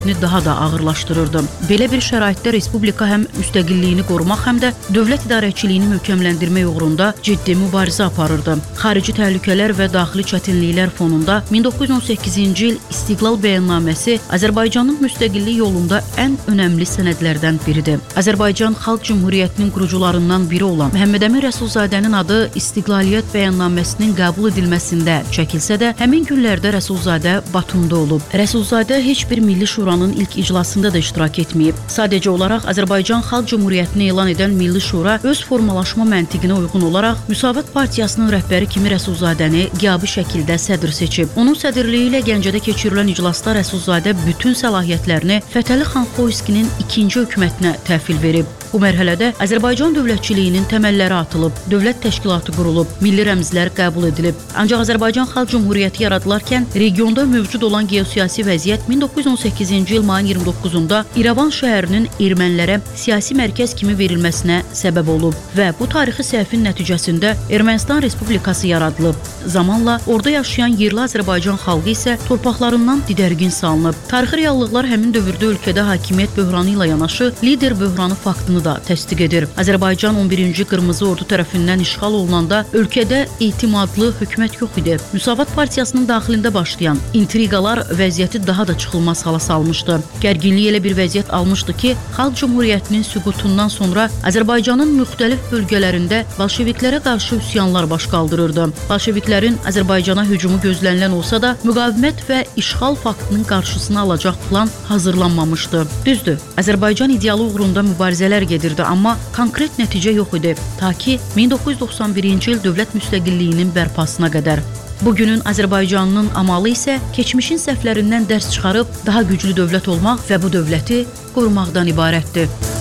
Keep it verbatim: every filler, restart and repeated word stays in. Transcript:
daha da ağırlaşdırırdı. Belə bir şəraitdə Respublika həm müstəqilliyini qorumaq, həm də dövlət idarəçiliyini möhkəmləndirmək uğrunda ciddi mübarizə aparırdı. Xarici təhlükələr və daxili çətinliklər fonunda min doqquz yüz on səkkizinci il İstiqlal Bəyannaməsi Azərbaycanın müstəqillik yolunda ən önəmli sənədlərdən biridir. Azərbaycan Xalq Cümhuriyyətinin qurucularından biri olan Məhəmməd Əmin Rəsulzadənin adı İstiqlaliyyət Bəyannaməsinin qəbul edilməsində çəkilsə də, həmin günlərdə Rəsulzadə Batumda olub. Rəsulzadə heç bir Milli Şuranın ilk iclasında da iştirak etməyib. Sadəcə olaraq Azərbaycan Xalq Cümhuriyyətini elan edən Milli Şura öz formalaşma məntiqinə uyğun olaraq Müsavat Partiyasının rəhbəri kimi Rəsulzadəni qiyabi şəkildə sədr seçib. Onun sədrliyi ilə Gəncədə keçirilən iclasda Rəsulzadə bütün səlahiyyətlərini Fətəli xan Xoyskinin ikinci hökumətinə təhvil verib. Bu mərhələdə Azərbaycan dövlətçiliyinin təməlləri atılıb, dövlət təşkilatı qurulub, milli rəmzlər qəbul edilib. Ancaq Azərbaycan Xalq Cümhuriyyəti yaradılarkən regionda mövcud olan geosiyasi vəziyyət min doqquz yüz on səkkizinci il mayın iyirmi doqquzunda İrəvan şəhərinin ermənilərə siyasi mərkəz kimi verilməsinə səbəb olub və bu tarixi səhvin nəticəsində Ermənistan Respublikası yaradılıb. Zamanla orada yaşayan yerli Azərbaycan xalqı isə torpaqlarından didərgin salınıb. Tarixi reallıqlar həmin dövrdə ölkədə hakimiyyət böhranı ilə yanaşı lider böhranı faktını da təsdiq edir. Azərbaycan on birinci Qırmızı Ordu tərəfindən işğal olunanda ölkədə etimadlı hökumət yox idi. Müsavat Partiyasının daxilində başlayan intriqalar vəziyyəti daha da çıxılmaz hala salmışdı. Gərginlik elə bir vəziyyət almışdı ki, Xalq Cümhuriyyətinin süqutundan sonra Azərbaycanın müxtəlif bölgələrində bolşeviklərə qarşı üsyanlar baş qaldırırdı. Bolşeviklərin Azərbaycana hücumu gözlənilən olsa da, müqavimət və işğal faktının qarşısını alacaq plan hazırlanmamışdı. Düzdür, Azərbaycan idealı uğrunda mübarizələr gedirdi, amma konkret nəticə yox idi, ta ki min doqquz yüz doxsan birinci il dövlət müstəqilliyinin bərpasına qədər. Bugünün Azərbaycanının amalı isə keçmişin səhvlərindən dərs çıxarıb daha güclü dövlət olmaq və bu dövləti qorumaqdan ibarətdir.